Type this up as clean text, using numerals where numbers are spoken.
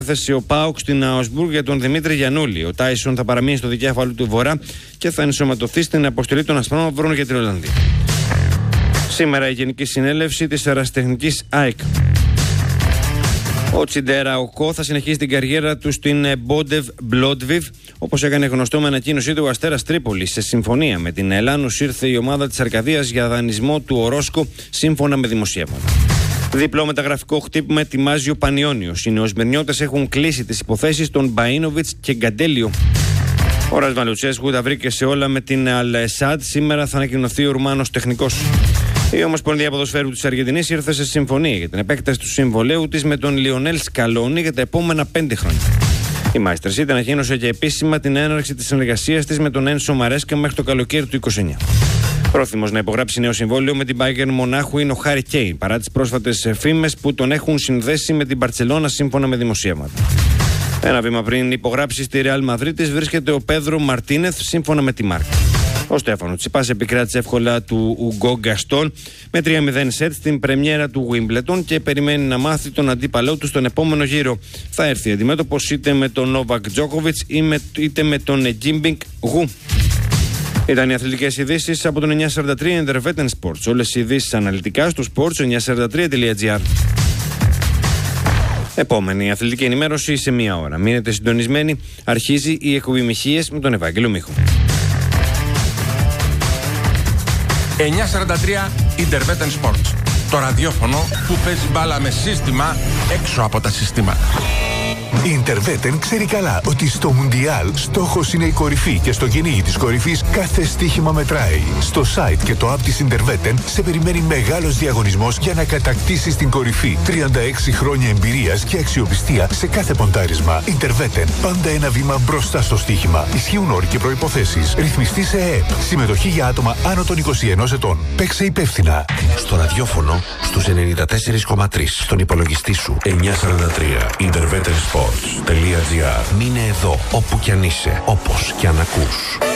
Θέση ο ΠΑΟΚ στην Αουσμπουργκ για τον Δημήτρη Γιαννούλη. Ο Τάισον θα παραμείνει στο δικέφαλο του Βορρά και θα ενσωματωθεί στην αποστολή των Ασπρόμαυρων για την Ολλανδία. Σήμερα η Γενική Συνέλευση της Ερασιτεχνικής ΑΕΚ. Ο Τσιντέρα Οκό θα συνεχίσει την καριέρα του στην Μπόντεβ Μπλόντβιβ, όπως έκανε γνωστό με ανακοίνωσή του ο Αστέρας Τρίπολης. Σε συμφωνία με την Ελλάνους ήρθε η ομάδα της Αρκαδίας για δανεισμό του Ορόσκο, σύμφωνα με δημοσίευματα. Διπλό μεταγραφικό χτύπημα ετοιμάζει ο Πανιόνιος. Οι νεοσμυρνιώτες έχουν κλείσει τις υποθέσεις των Μπαΐνοβιτς και Γκαντέλιο. Ο Ρασβαλουτσέσκου τα βρήκε σε όλα με την Αλ-Εσάντ. Σήμερα θα ανακοινωθεί ο Ρουμάνος τεχνικός. Η Ομοσπονδία Ποδοσφαίρου της Αργεντινής ήρθε σε συμφωνία για την επέκταση του συμβολαίου της με τον Λιονέλ Σκαλόνι για τα επόμενα 5 χρόνια. Η Manchester City ανακοίνωσε και επίσημα την έναρξη της συνεργασίας της με τον Ένσο Μαρέσκα μέχρι το καλοκαίρι του 2029. Πρόθυμος να υπογράψει νέο συμβόλαιο με την Bayern Μονάχου είναι ο Χάρι Κέιν, παρά τις πρόσφατες φήμες που τον έχουν συνδέσει με την Μπαρτσελώνα σύμφωνα με δημοσίευματα. Ένα βήμα πριν υπογράψει στη Ρεάλ Μαδρίτης βρίσκεται ο Πέδρο Μαρτίνεθ, σύμφωνα με τη Μάρκα. Ο Στέφανο Τσιπάς επικράτησε εύκολα του Ουγκό Γκαστόν με 3-0 σετ στην πρεμιέρα του Wimbledon και περιμένει να μάθει τον αντίπαλό του στον επόμενο γύρο. Θα έρθει αντιμέτωπος είτε με τον Νόβακ Τζόκοβιτς είτε με τον Τζίμπινγκ Γου. Ήταν οι αθλητικές ειδήσεις από τον 943 Intervetten Sports. Όλες οι ειδήσεις αναλυτικά στο sports943.gr. Επόμενη αθλητική ενημέρωση σε 1 ώρα. Μείνετε συντονισμένοι. Αρχίζει η εκπομπή Μιχίες με τον Ευάγγελο Μίχο. 943 Intervetten Sports. Το ραδιόφωνο που παίζει μπάλα με σύστημα έξω από τα συστήματα. Η Intervetten ξέρει καλά ότι στο Μουντιάλ στόχος είναι η κορυφή και στο κυνήγι της κορυφής κάθε στοίχημα μετράει. Στο site και το app της Intervetten σε περιμένει μεγάλος διαγωνισμός για να κατακτήσεις την κορυφή. 36 χρόνια εμπειρίας και αξιοπιστία σε κάθε ποντάρισμα. Intervetten, πάντα ένα βήμα μπροστά στο στοίχημα. Ισχύουν όροι και προϋποθέσεις. Ρυθμιστή σε ΕΕΠ. Συμμετοχή για άτομα άνω των 21 ετών. Παίξε υπεύθυνα. Στο ραδιόφωνο στους 94,3. Στον υπολογιστή σου 943 Intervetten Sports.gr. Μείνε εδώ, όπου κι αν είσαι, όπως κι αν ακούς.